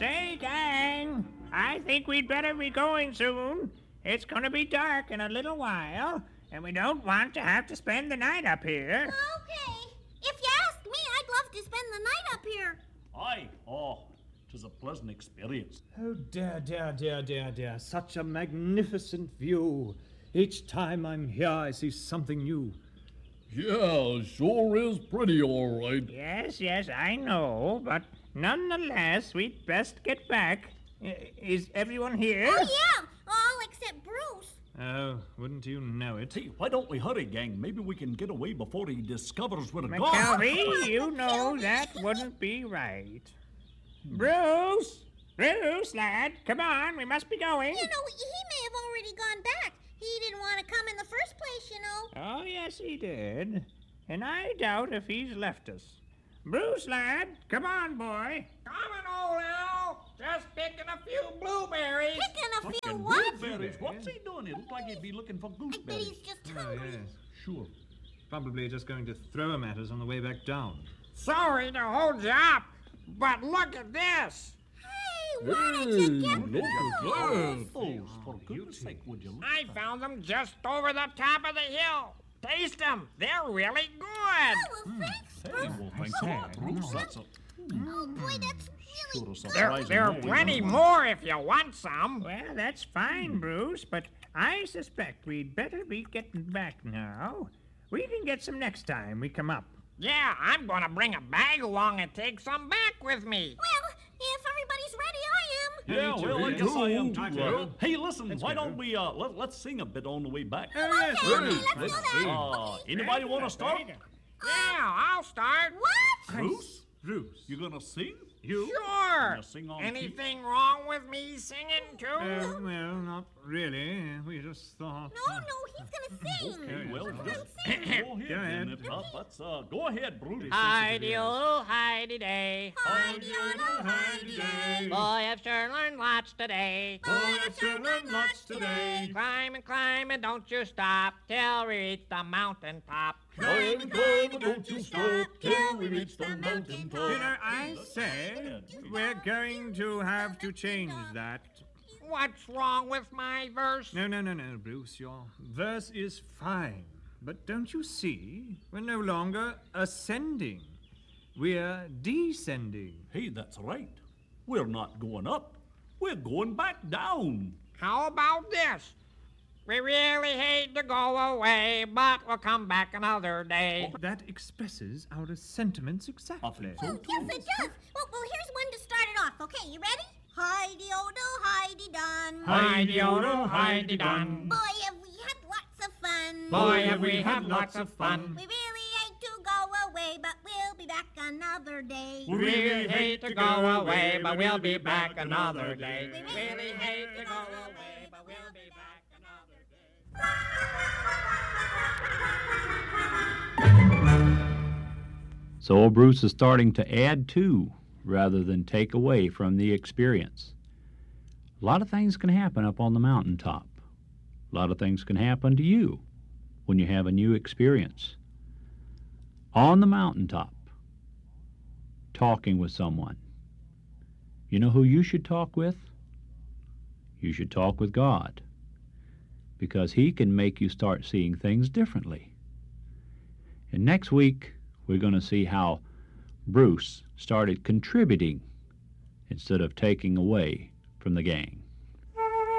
Say, gang, I think we'd better be going soon. It's going to be dark in a little while, and we don't want to have to spend the night up here. Okay. If you ask me, I'd love to spend the night up here. Aye. Oh, 'tis a pleasant experience. Oh, dear. Such a magnificent view. Each time I'm here, I see something new. Yeah, sure is pretty, all right. Yes, I know, but nonetheless, we'd best get back. Is everyone here? Oh, yeah. All except Bruce. Oh, wouldn't you know it? Hey, why don't we hurry, gang? Maybe we can get away before he discovers we're gone. McKelvey, you know that wouldn't be right. Bruce, lad, come on, we must be going. You know, he may have already gone back. He didn't want to come in the first place, you know. Oh, yes, he did. And I doubt if he's left us. Bruce, lad, come on, boy. Coming, old Al. Just picking a few blueberries. Picking a few Fucking what? blueberries. What's he doing? He looks like he'd be looking for I bet gooseberries. he's just Oh, hungry. yes. Sure. Probably just going to throw 'em at us on the way back down. Sorry to hold you up, but look at this. Hey, where did you get look at those? Those, for goodness sake, would you look? I found them just over the top of the hill. Taste them. They're really good. Oh, well, thanks, Hey, Bruce. well, thanks a lot, Bruce. That's a Oh, boy, that's sure really a good. surprise. There are plenty more if you want some. Well, that's fine, Bruce, but I suspect we'd better be getting back now. We can get some next time we come up. Yeah, I'm gonna bring a bag along and take some back with me. Well, if everybody's ready, I am. Yeah, well, I guess I am too. Right. Hey, listen, why go. don't we let's sing a bit on the way back? Okay, let's do that. Anybody want to start? Yeah, I'll start. What? Bruce, Bruce. you gonna sing? Sure. You sing on Anything wrong with me singing too? Well, not really. We just thought... No, he's gonna sing. Okay, well, Let just him sing. go ahead. Go ahead. Then, let's go ahead, Bruce. Hi-de-o, hi-de-day. Hi-de-o-do-hi-de-day. Boy, I've sure learned lots today. Boy, I've sure learned lots today. Climb and don't you stop till we reach the mountain top. Climb and don't you stop till we reach the mountain top. You know, I say we're going to have to change that. What's wrong with my verse? No, Bruce. Your verse is fine. But don't you see? We're no longer ascending. We're descending. Hey, that's right. We're not going up. We're going back down. How about this? We really hate to go away, but we'll come back another day. That expresses our sentiments exactly. so. Oh, yes, it does. Well, here's one to start it off. Okay, you ready? Hi-de-o-do, hi-de-dun. Hi-de-o-do, hi-de-dun. Boy, have we had lots of fun. Boy, have we had lots of fun. We really hate to go away, but we'll be back another day. We really hate to go away, but we'll be back another day. We Really hate to go away, but we'll be back another day. So Bruce is starting to add to rather than take away from the experience. A lot of things can happen up on the mountaintop. A lot of things can happen to you when you have a new experience. On the mountaintop, talking with someone. You know who you should talk with? You should talk with God, because He can make you start seeing things differently. And next week, we're going to see how Bruce started contributing instead of taking away from the gang.